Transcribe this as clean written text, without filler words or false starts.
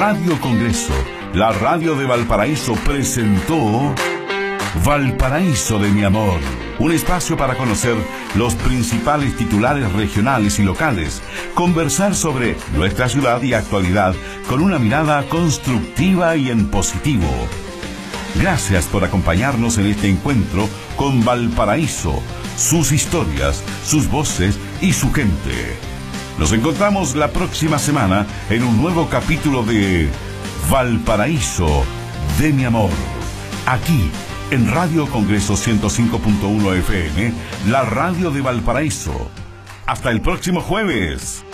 Radio Congreso, la radio de Valparaíso, presentó Valparaíso de mi amor, un espacio para conocer los principales titulares regionales y locales, conversar sobre nuestra ciudad y actualidad con una mirada constructiva y en positivo. Gracias por acompañarnos en este encuentro con Valparaíso, sus historias, sus voces y su gente. Nos encontramos la próxima semana en un nuevo capítulo de Valparaíso de mi amor, aquí en Radio Congreso 105.1 FM, la radio de Valparaíso. Hasta el próximo jueves.